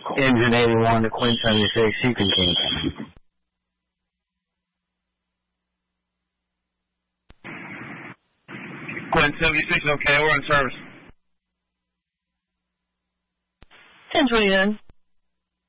Engine 81 to Queen 76, you can continue. Queen 76, okay, we're in service. 1029.